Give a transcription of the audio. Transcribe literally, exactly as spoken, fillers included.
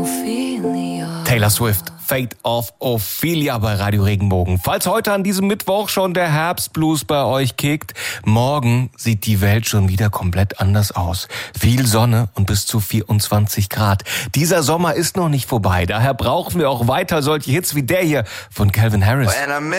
Taylor Swift, Fate of Ophelia bei Radio Regenbogen. Falls heute an diesem Mittwoch schon der Herbstblues bei euch kickt, morgen sieht die Welt schon wieder komplett anders aus. Viel Sonne und bis zu vierundzwanzig Grad. Dieser Sommer ist noch nicht vorbei, daher brauchen wir auch weiter solche Hits wie der hier von Calvin Harris.